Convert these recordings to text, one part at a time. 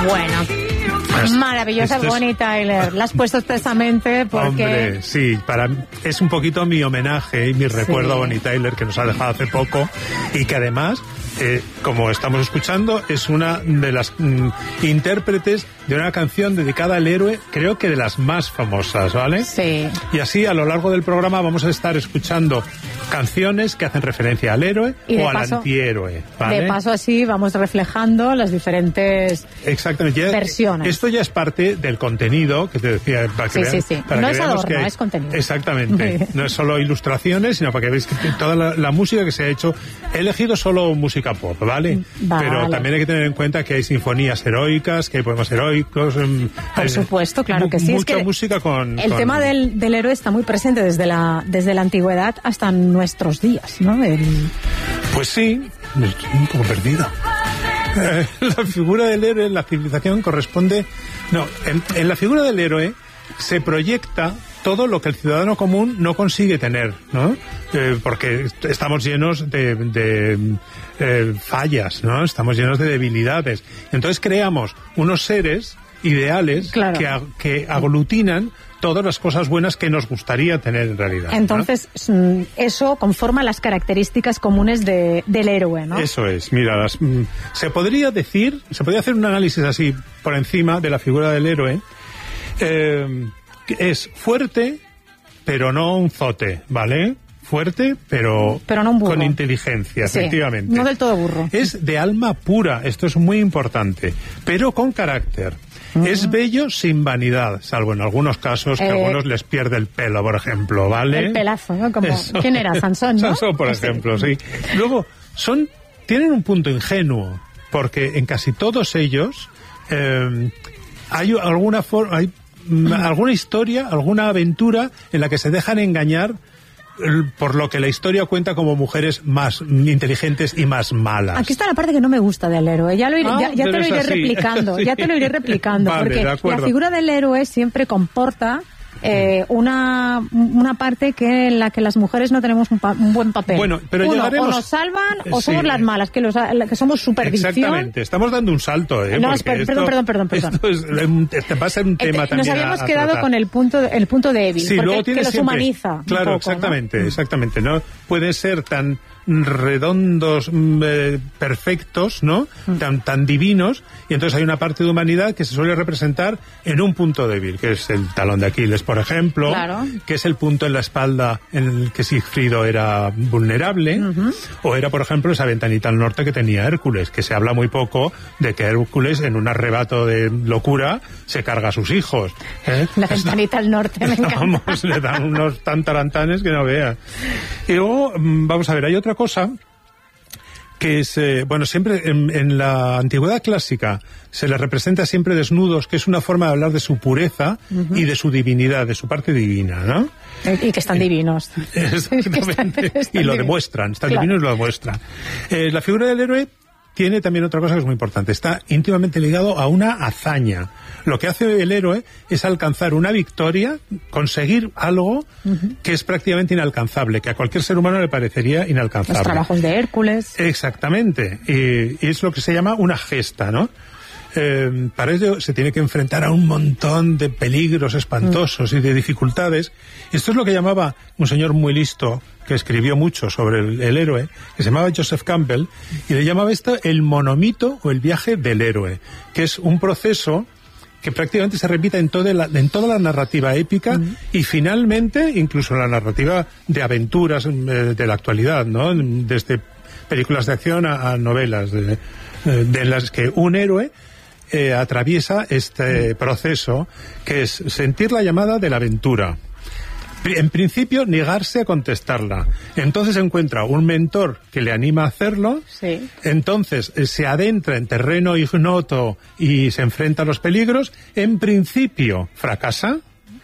Bueno, maravillosa Bonnie Tyler. La has puesto expresamente porque... Hombre, sí, es un poquito mi homenaje y mi recuerdo a Bonnie Tyler, que nos ha dejado hace poco, y que además, como estamos escuchando, es una de las intérpretes de una canción dedicada al héroe, creo que de las más famosas, ¿vale? Sí. Y así, a lo largo del programa, vamos a estar escuchando canciones que hacen referencia al héroe o al antihéroe, ¿vale? De paso, así vamos reflejando las diferentes versiones. Esto ya es parte del contenido que te decía, para que vean, sí. para no que es veamos adorno, que es contenido. Exactamente. No es solo ilustraciones, sino para que veáis que toda la música que se ha hecho, he elegido solo música pop, ¿vale? Pero también hay que tener en cuenta que hay sinfonías heroicas, que hay poemas heroicos. Por supuesto, claro que sí. Mucha música con... El tema del héroe está muy presente desde la antigüedad hasta nuestros días, ¿no? Pues sí, estoy un poco perdido. La figura del héroe en la civilización corresponde... No, en la figura del héroe se proyecta todo lo que el ciudadano común no consigue tener, ¿no? Porque estamos llenos de fallas, ¿no? Estamos llenos de debilidades. Entonces creamos unos seres ideales que aglutinan todas las cosas buenas que nos gustaría tener en realidad. Entonces, ¿no? Eso conforma las características comunes del héroe, ¿no? Eso es. Mira, se podría hacer un análisis así por encima de la figura del héroe. Es fuerte, pero no un zote, ¿vale? Fuerte, pero no un burro. Con inteligencia, efectivamente. No del todo burro. Es de alma pura, esto es muy importante, pero con carácter. Es bello sin vanidad, salvo en algunos casos que a algunos les pierde el pelo, por ejemplo, ¿vale? El pelazo, ¿no? Como, ¿quién era? Sansón, ¿no? Sansón, por ejemplo, sí. Luego, tienen un punto ingenuo, porque en casi todos ellos hay alguna historia, alguna aventura en la que se dejan engañar por lo que la historia cuenta como mujeres más inteligentes y más malas. Aquí está la parte que no me gusta del héroe. Ya te lo iré replicando. Ya te lo iré replicando. Vale, porque la figura del héroe siempre comporta una parte en la que las mujeres no tenemos un buen papel. Bueno, pero o nos salvan o somos las malas, que somos supervicción. Exactamente, estamos dando un salto, No, perdón. Esto va a ser un tema también. Nos habíamos quedado con el punto débil, sí, porque que los humaniza. Claro, un poco, exactamente. No pueden ser tan redondos, perfectos, ¿no? Tan divinos, y entonces hay una parte de humanidad que se suele representar en un punto débil, que es el talón de Aquiles, por ejemplo, que es el punto en la espalda en el que Sigfrido era vulnerable, o era, por ejemplo, esa ventanita al norte que tenía Hércules, que se habla muy poco de que Hércules, en un arrebato de locura, se carga a sus hijos. La ventanita al norte, me encanta. Vamos, le dan unos tan tarantanes que no veas. Y luego, vamos a ver, hay otra cosa que es, siempre en la antigüedad clásica se les representa siempre desnudos, que es una forma de hablar de su pureza y de su divinidad, de su parte divina, ¿no? Y que están divinos. Exactamente. Y lo demuestran, están divinos y lo demuestran. La figura del héroe tiene también otra cosa que es muy importante. Está íntimamente ligado a una hazaña. Lo que hace el héroe es alcanzar una victoria, conseguir algo que es prácticamente inalcanzable, que a cualquier ser humano le parecería inalcanzable. Los trabajos de Hércules. Exactamente. Y es lo que se llama una gesta, ¿no? Para ello se tiene que enfrentar a un montón de peligros espantosos y de dificultades. Esto es lo que llamaba un señor muy listo, que escribió mucho sobre el héroe, que se llamaba Joseph Campbell, y le llamaba esto el monomito o el viaje del héroe, que es un proceso que prácticamente se repite en toda la narrativa épica y finalmente incluso en la narrativa de aventuras de la actualidad, ¿no? Desde películas de acción a novelas de las que un héroe atraviesa este proceso, que es sentir la llamada de la aventura. En principio, negarse a contestarla. Entonces encuentra un mentor que le anima a hacerlo. Sí. Entonces se adentra en terreno ignoto y se enfrenta a los peligros. En principio, fracasa.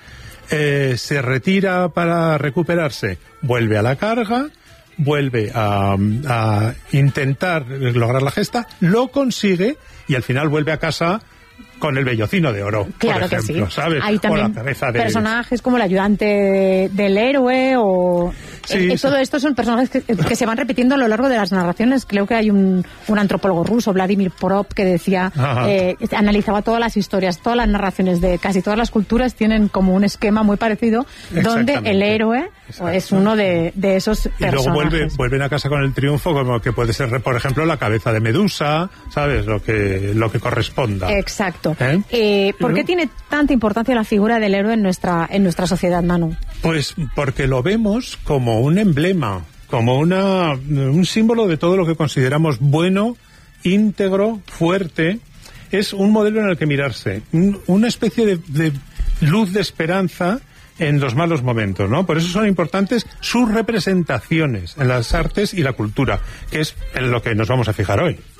Se retira para recuperarse. Vuelve a la carga. Vuelve a intentar lograr la gesta. Lo consigue y al final vuelve a casa con el vellocino de oro, claro, por ejemplo, que sí. ¿sabes? Hay también o la cabeza de... personajes como el ayudante del héroe o... Sí, todo esto son personajes que se van repitiendo a lo largo de las narraciones. Creo que hay un antropólogo ruso, Vladimir Porop, que decía, analizaba todas las historias, todas las narraciones de casi todas las culturas tienen como un esquema muy parecido, donde el héroe es uno de esos personajes. Y luego vuelven a casa con el triunfo, como que puede ser, por ejemplo, la cabeza de Medusa, ¿sabes? Lo que corresponda. Exacto. ¿Por qué tiene tanta importancia la figura del héroe en nuestra sociedad, Manu? Pues porque lo vemos como un emblema, como un símbolo de todo lo que consideramos bueno, íntegro, fuerte. Es un modelo en el que mirarse, una especie de luz de esperanza en los malos momentos, ¿no? Por eso son importantes sus representaciones en las artes y la cultura, que es en lo que nos vamos a fijar hoy.